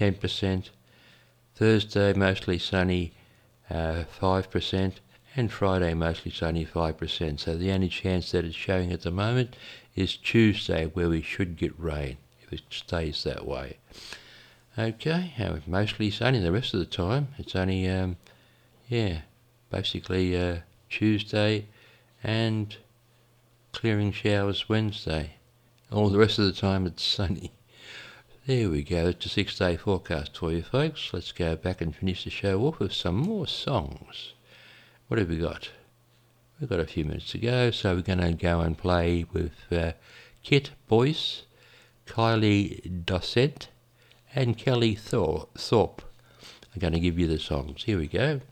10%. Thursday, mostly sunny, 5%. And Friday, mostly sunny, 5%. So the only chance that it's showing at the moment is Tuesday, where we should get rain, if it stays that way. Okay, mostly sunny the rest of the time. It's only, basically Tuesday and clearing showers Wednesday. All the rest of the time it's sunny. There we go, it's a 6-day forecast for you folks. Let's go back and finish the show off with some more songs. What have we got? We've got a few minutes to go, so we're going to go and play with Kit Boyce, Kylie Dossett and Kelly Thorpe. I'm going to give you the songs. Here we go.